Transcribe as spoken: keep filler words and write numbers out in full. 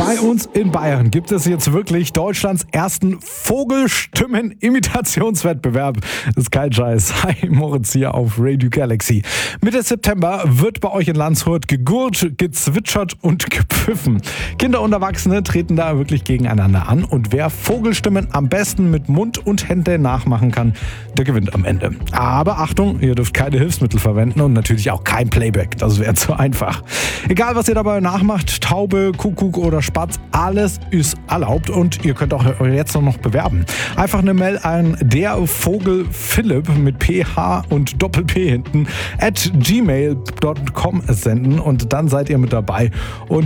Bei uns in Bayern gibt es jetzt wirklich Deutschlands ersten Vogelstimmen-Imitationswettbewerb. Das ist kein Scheiß. Hi, Moritz hier auf Radio Galaxy. Mitte September wird bei euch in Landshut gegurrt, gezwitschert und gepfiffen. Kinder und Erwachsene treten da wirklich gegeneinander an und wer Vogelstimmen am besten mit Mund und Händen nachmachen kann, der gewinnt am Ende. Aber Achtung, ihr dürft keine Hilfsmittel verwenden und natürlich auch kein Playback. Das wäre zu einfach. Egal, was ihr dabei nachmacht, Taube, Kuckuck oder Spatz, alles ist erlaubt und ihr könnt auch jetzt noch bewerben. Einfach eine Mail an der Vogel Philipp mit P H und Doppel-P hinten at gmail punkt com senden und dann seid ihr mit dabei. Und